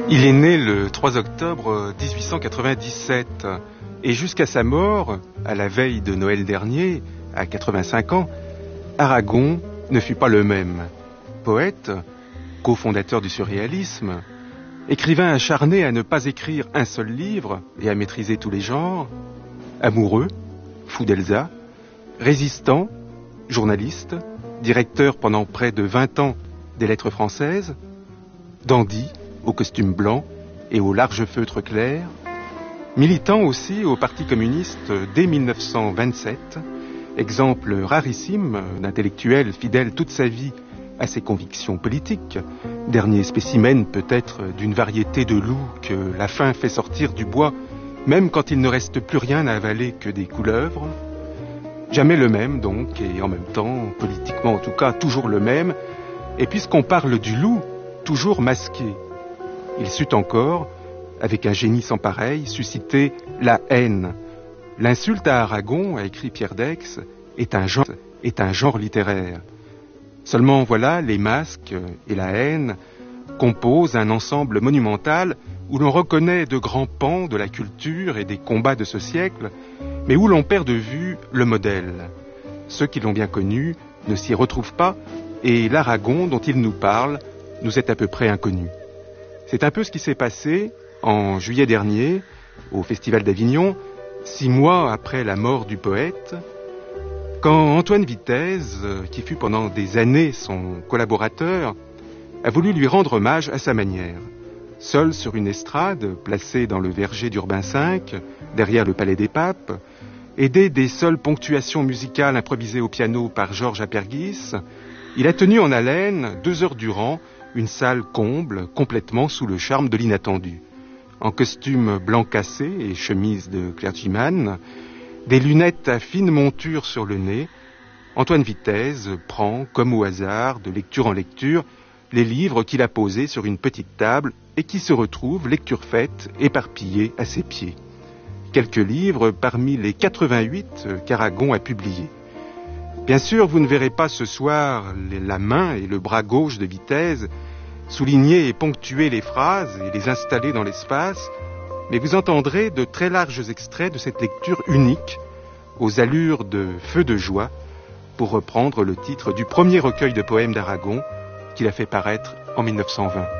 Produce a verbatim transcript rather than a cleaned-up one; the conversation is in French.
Il est né le trois octobre dix-huit cent quatre-vingt-dix-sept et jusqu'à sa mort, à la veille de Noël dernier, à quatre-vingt-cinq ans, Aragon ne fut pas le même. Poète, cofondateur du surréalisme, écrivain acharné à ne pas écrire un seul livre et à maîtriser tous les genres, amoureux, fou d'Elsa, résistant, journaliste, directeur pendant près de vingt ans des lettres françaises, dandy au costume blanc et au large feutre clair, militant aussi au Parti communiste dès mille neuf cent vingt-sept, exemple rarissime d'intellectuel fidèle toute sa vie à ses convictions politiques, dernier spécimen peut-être d'une variété de loups que la faim fait sortir du bois, même quand il ne reste plus rien à avaler que des couleuvres. Jamais le même donc, et en même temps, politiquement en tout cas, toujours le même, et puisqu'on parle du loup, toujours masqué. Il sut encore, avec un génie sans pareil, susciter la haine. L'insulte à Aragon, a écrit Pierre Daix, est un genre, est un genre littéraire. Seulement voilà, les masques et la haine composent un ensemble monumental où l'on reconnaît de grands pans de la culture et des combats de ce siècle, mais où l'on perd de vue le modèle. Ceux qui l'ont bien connu ne s'y retrouvent pas, et l'Aragon dont il nous parle nous est à peu près inconnu. C'est un peu ce qui s'est passé en juillet dernier, au Festival d'Avignon, six mois après la mort du poète, quand Antoine Vitez, qui fut pendant des années son collaborateur, a voulu lui rendre hommage à sa manière. Seul sur une estrade, placée dans le verger d'Urbain cinq, derrière le Palais des Papes, aidé des seules ponctuations musicales improvisées au piano par Georges Apergis, il a tenu en haleine, deux heures durant, une salle comble, complètement sous le charme de l'inattendu. En costume blanc cassé et chemise de clergyman, des lunettes à fine monture sur le nez, Antoine Vitez prend, comme au hasard, de lecture en lecture, les livres qu'il a posés sur une petite table et qui se retrouvent, lecture faite, éparpillés à ses pieds. Quelques livres parmi les quatre-vingt-huit qu'Aragon a publiés. Bien sûr, vous ne verrez pas ce soir la main et le bras gauche de Vitez souligner et ponctuer les phrases et les installer dans l'espace, mais vous entendrez de très larges extraits de cette lecture unique, aux allures de feu de joie, pour reprendre le titre du premier recueil de poèmes d'Aragon qu'il a fait paraître en mille neuf cent vingt.